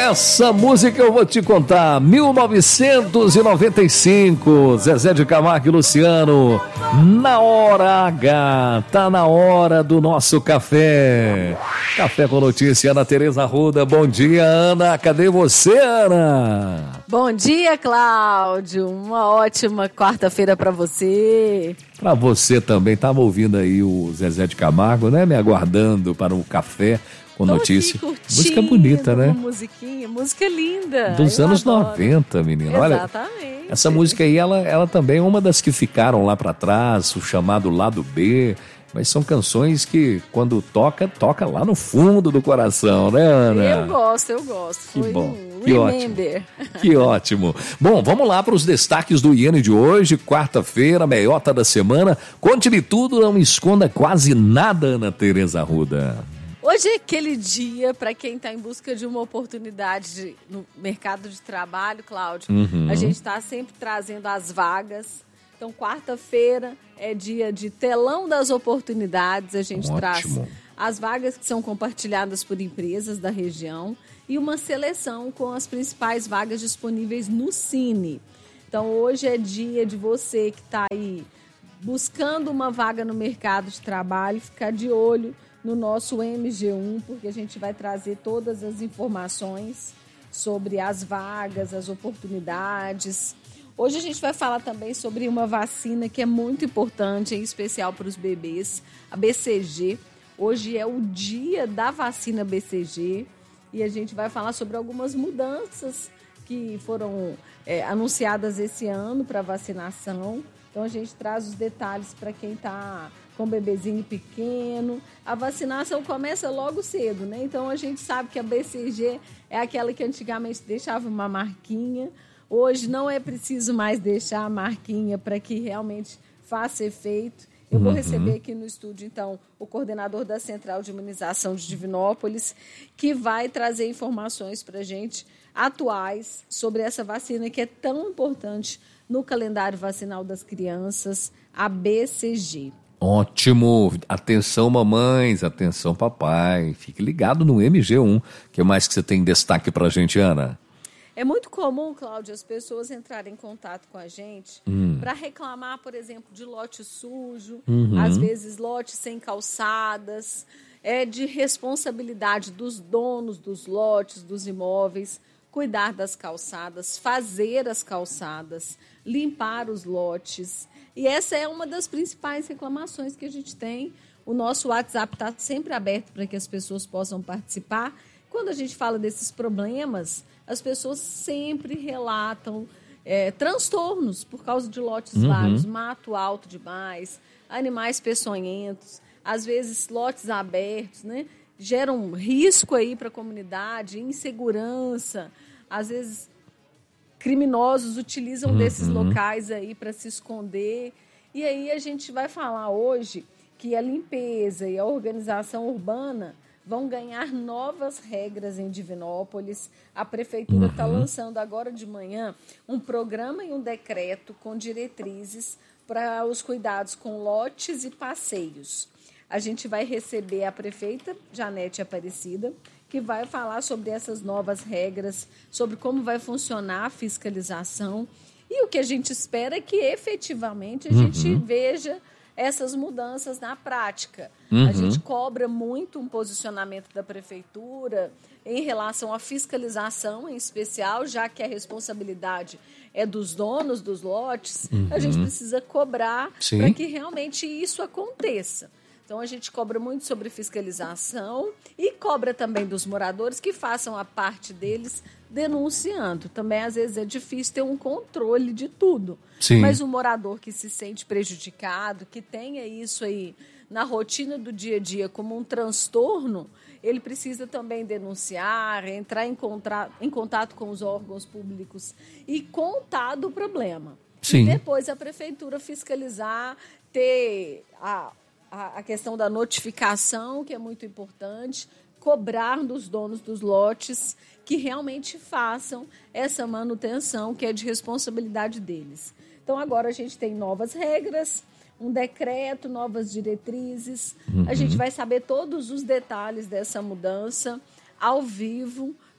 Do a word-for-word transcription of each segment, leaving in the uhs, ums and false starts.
Essa música eu vou te contar, mil novecentos e noventa e cinco, Zezé de Camargo e Luciano, Na Hora H, tá na hora do nosso café. Café com notícia, Ana Tereza Arruda. Bom dia, Ana, cadê você, Ana? Bom dia, Cláudio, uma ótima quarta-feira pra você. Pra você também, tava ouvindo aí o Zezé de Camargo, né, me aguardando para o café com Tô notícia. Música bonita, né? Musiquinha, música linda. Dos eu anos adoro. noventa, menina. Olha, exatamente. essa música aí, ela, ela também é uma das que ficaram lá pra trás, o chamado Lado B. Mas são canções que, quando toca, toca lá no fundo do coração, né, Ana? Eu gosto, eu gosto. Que Foi bom, um que remember. ótimo. Que ótimo. Bom, vamos lá para os destaques do I N de hoje, quarta-feira, meiota da semana. Conte-me tudo, não me esconda quase nada, Ana Tereza Arruda. Hoje é aquele dia para quem está em busca de uma oportunidade de, no mercado de trabalho, Cláudio. Uhum. A gente está sempre trazendo as vagas. Então, quarta-feira é dia de telão das oportunidades. A gente Ótimo. traz as vagas que são compartilhadas por empresas da região e uma seleção com as principais vagas disponíveis no Cine. Então, hoje é dia de você que está aí buscando uma vaga no mercado de trabalho, ficar de olho no nosso M G um, porque a gente vai trazer todas as informações sobre as vagas, as oportunidades. Hoje a gente vai falar também sobre uma vacina que é muito importante, em especial para os bebês, a B C G. Hoje é o dia da vacina B C G e a gente vai falar sobre algumas mudanças que foram é, anunciadas esse ano para vacinação. Então a gente traz os detalhes para quem está com bebezinho pequeno. A vacinação começa logo cedo, né? Então a gente sabe que a B C G é aquela que antigamente deixava uma marquinha. Hoje não é preciso mais deixar a marquinha para que realmente faça efeito. Eu vou receber aqui no estúdio, então, o coordenador da Central de Imunização de Divinópolis, que vai trazer informações para a gente atuais sobre essa vacina que é tão importante no calendário vacinal das crianças, a B C G. Ótimo. Atenção, mamães, atenção, papai. Fique ligado no M G um. O que mais que você tem em destaque para a gente, Ana? É muito comum, Cláudia, as pessoas entrarem em contato com a gente hum. para reclamar, por exemplo, de lote sujo, uhum. às vezes lote sem calçadas, é de responsabilidade dos donos dos lotes, dos imóveis, cuidar das calçadas, fazer as calçadas, limpar os lotes. E essa é uma das principais reclamações que a gente tem. O nosso WhatsApp está sempre aberto para que as pessoas possam participar. Quando a gente fala desses problemas, as pessoas sempre relatam é, transtornos por causa de lotes uhum. vários, mato alto demais, animais peçonhentos, às vezes lotes abertos, né? Geram risco aí para a comunidade, insegurança, às vezes criminosos utilizam uhum. desses locais aí para se esconder. E aí a gente vai falar hoje que a limpeza e a organização urbana vão ganhar novas regras em Divinópolis. A Prefeitura está uhum. lançando agora de manhã um programa e um decreto com diretrizes para os cuidados com lotes e passeios. A gente vai receber a prefeita Janete Aparecida, que vai falar sobre essas novas regras, sobre como vai funcionar a fiscalização. E o que a gente espera é que efetivamente a uhum. gente veja essas mudanças na prática. Uhum. A gente cobra muito um posicionamento da prefeitura em relação à fiscalização, em especial, já que a responsabilidade é dos donos dos lotes, uhum. a gente precisa cobrar para que realmente isso aconteça. Então, a gente cobra muito sobre fiscalização e cobra também dos moradores que façam a parte deles denunciando. Também, às vezes, é difícil ter um controle de tudo. Sim. Mas o morador que se sente prejudicado, que tenha isso aí na rotina do dia a dia como um transtorno, ele precisa também denunciar, entrar em, contra... em contato com os órgãos públicos e contar do problema. Sim. E depois a prefeitura fiscalizar, ter a... a questão da notificação, que é muito importante, cobrar dos donos dos lotes que realmente façam essa manutenção, que é de responsabilidade deles. Então, agora a gente tem novas regras, um decreto, novas diretrizes. Uhum. A gente vai saber todos os detalhes dessa mudança ao vivo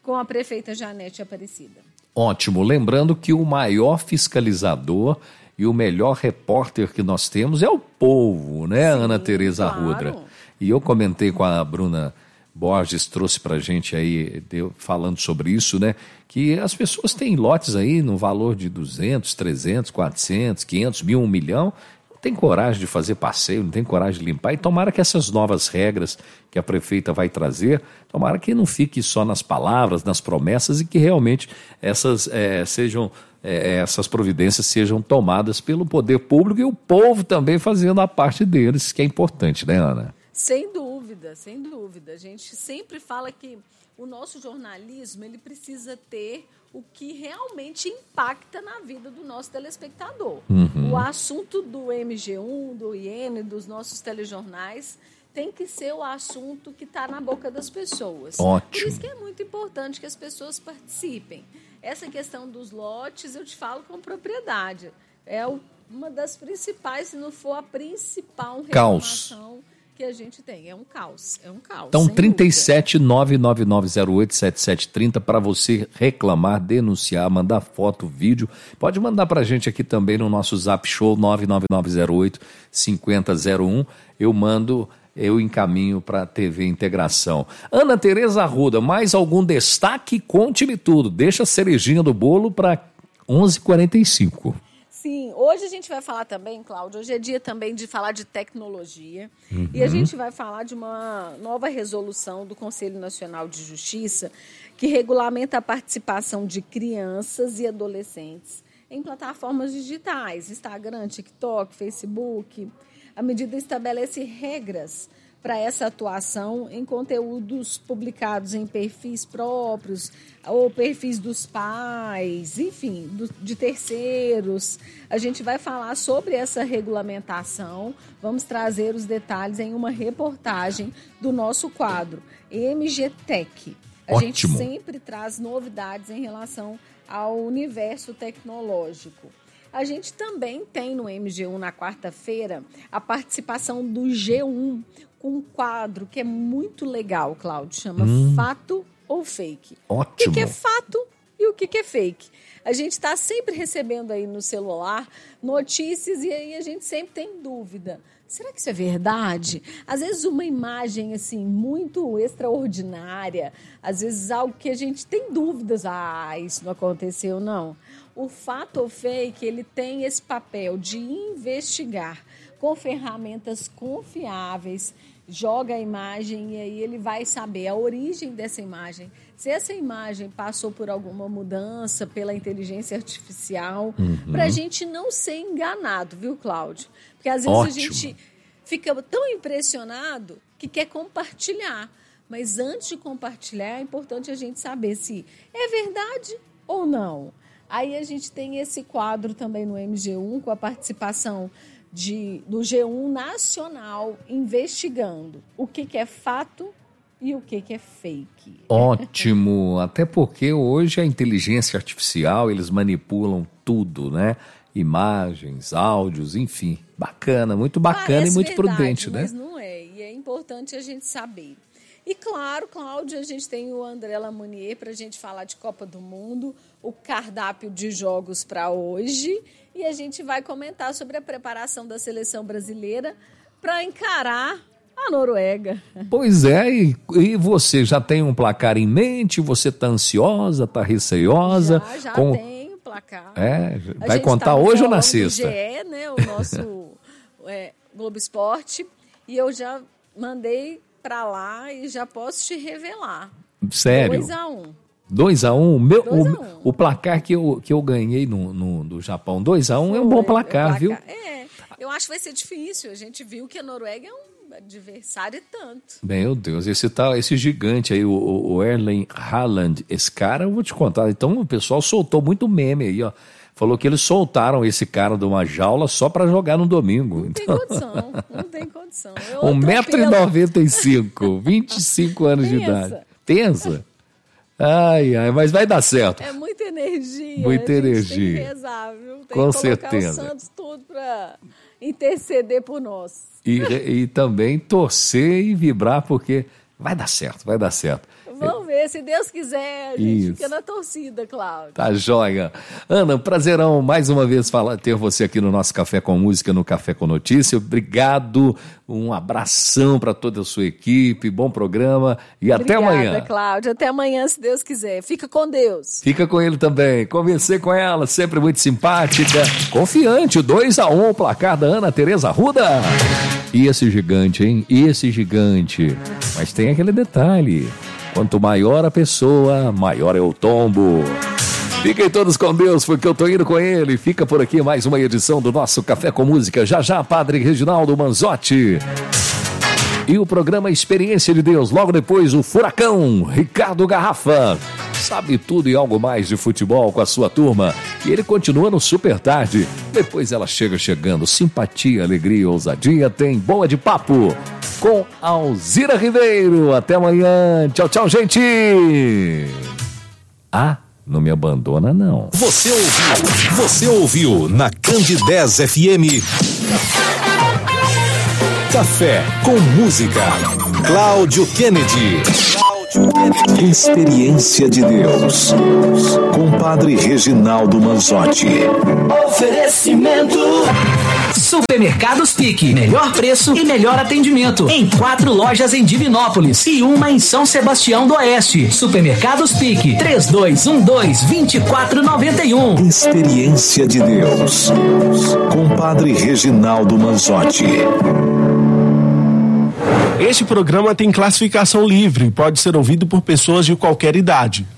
com a prefeita Janete Aparecida. Ótimo. Lembrando que o maior fiscalizador e o melhor repórter que nós temos é o povo, né, Sim, Ana Tereza claro. Arrudra? E eu comentei com a Bruna Borges, trouxe pra gente aí, deu, falando sobre isso, né, que as pessoas têm lotes aí no valor de duzentos, trezentos, quatrocentos, quinhentos, mil, um milhão, não tem coragem de fazer passeio, não tem coragem de limpar, e tomara que essas novas regras que a prefeita vai trazer, tomara que não fique só nas palavras, nas promessas, e que realmente essas é, sejam, é, essas providências sejam tomadas pelo poder público e o povo também fazendo a parte deles, que é importante, né, Ana? Sem dúvida, sem dúvida. A gente sempre fala que o nosso jornalismo ele precisa ter o que realmente impacta na vida do nosso telespectador. Uhum. O assunto do M G um, do I N, dos nossos telejornais, tem que ser o assunto que está na boca das pessoas. Ótimo. Por isso que é muito importante que as pessoas participem. Essa questão dos lotes, eu te falo com propriedade. É uma das principais, se não for a principal reclamação que a gente tem. É um caos, é um caos. Então, trinta e sete, nove nove nove zero oito, sete sete três zero para você reclamar, denunciar, mandar foto, vídeo. Pode mandar para a gente aqui também no nosso Zap Show nove nove nove zero oito, cinco zero zero um. Eu mando, eu encaminho para a T V Integração. Ana Tereza Arruda, mais algum destaque? Conte-me tudo. Deixa a cerejinha do bolo para onze e quarenta e cinco. Sim, hoje a gente vai falar também, Cláudio, hoje é dia também de falar de tecnologia, uhum. E a gente vai falar de uma nova resolução do Conselho Nacional de Justiça que regulamenta a participação de crianças e adolescentes em plataformas digitais, Instagram, TikTok, Facebook. A medida estabelece regras para essa atuação em conteúdos publicados em perfis próprios ou perfis dos pais, enfim, do, de terceiros. A gente vai falar sobre essa regulamentação, vamos trazer os detalhes em uma reportagem do nosso quadro M G Tech. A Ótimo. gente sempre traz novidades em relação ao universo tecnológico. A gente também tem no M G um, na quarta-feira, a participação do G um, com um quadro que é muito legal, Cláudio, chama hum. Fato ou Fake. Ótimo. O que, que é fato e o que, que é fake? A gente está sempre recebendo aí no celular notícias e aí a gente sempre tem dúvida. Será que isso é verdade? Às vezes uma imagem assim muito extraordinária, às vezes algo que a gente tem dúvidas. Ah, isso não aconteceu, não. O fato ou fake, ele tem esse papel de investigar com ferramentas confiáveis, joga a imagem e aí ele vai saber a origem dessa imagem. Se essa imagem passou por alguma mudança pela inteligência artificial, uhum. para a gente não ser enganado, viu, Cláudio? Porque às vezes Ótimo. A gente fica tão impressionado que quer compartilhar. Mas antes de compartilhar, é importante a gente saber se é verdade ou não. Aí a gente tem esse quadro também no M G um, com a participação de, do G um Nacional, investigando o que, que é fato e o que, que é fake. Ótimo, até porque hoje a inteligência artificial, eles manipulam tudo, né? Imagens, áudios, enfim. Bacana, muito bacana. Parece e muito verdade, prudente, né? Mas não é, e é importante a gente saber. E claro, Cláudia, a gente tem o André Lamonier para a gente falar de Copa do Mundo, o cardápio de jogos para hoje, e a gente vai comentar sobre a preparação da seleção brasileira para encarar a Noruega. Pois é, e, e você já tem um placar em mente? Você está ansiosa, está receiosa? Já, já com... tenho placar. É, vai contar tá hoje ou na sexta? G E, né, o nosso é, Globo Esporte, e eu já mandei para lá e já posso te revelar. Sério? dois a um. dois a um? Meu, dois a um. O, o placar que eu, que eu ganhei no, no, do Japão, dois a um, é um bom placar, é placar, viu? É, eu acho que vai ser difícil. A gente viu que a Noruega é um adversário e tanto. Meu Deus, esse, tá, esse gigante aí, o, o Erling Haaland, esse cara, eu vou te contar. Então o pessoal soltou muito meme aí, ó. Falou que eles soltaram esse cara de uma jaula só para jogar no domingo. Não então... tem condição, não tem condição. um metro e noventa e cinco, vinte e cinco anos Pensa. de idade. Pensa? Ai, ai, mas vai dar certo. É muita energia. Muita energia. Tem que rezar, viu? Tem Com que certeza. colocar o Santos tudo para interceder por nós. E, e também torcer e vibrar, porque vai dar certo, vai dar certo. Vamos ver, se Deus quiser, a gente Isso. fica na torcida, Cláudio. Tá joia. Ana, prazerão mais uma vez falar, ter você aqui no nosso Café com Música, no Café com Notícia. Obrigado, um abração para toda a sua equipe, bom programa e Obrigada, até amanhã. Obrigada, Cláudio, até amanhã, se Deus quiser. Fica com Deus. Fica com ele também. Conversei com ela, sempre muito simpática, confiante, dois a um o placar da Ana Tereza Arruda. E esse gigante, hein? E esse gigante. Mas tem aquele detalhe. Quanto maior a pessoa, maior é o tombo. Fiquem todos com Deus, porque eu tô indo com ele. Fica por aqui mais uma edição do nosso Café com Música. Já já, Padre Reginaldo Manzotti. E o programa Experiência de Deus. Logo depois, o Furacão, Ricardo Garrafa. Sabe tudo e algo mais de futebol com a sua turma. E ele continua no Super Tarde. Depois ela chega chegando. Simpatia, alegria, ousadia. Tem Boa de Papo com Alzira Ribeiro. Até amanhã. Tchau, tchau, gente. Ah, não me abandona, não. Você ouviu, você ouviu na Candidez F M. Café com Música. Cláudio Kennedy. Experiência de Deus com Padre Reginaldo Manzotti. Oferecimento Supermercados Pique, melhor preço e melhor atendimento em quatro lojas em Divinópolis e uma em São Sebastião do Oeste. Supermercados Pique, três dois um dois, dois quatro nove um. Experiência de Deus com Padre Reginaldo Manzotti. Este programa tem classificação livre e pode ser ouvido por pessoas de qualquer idade.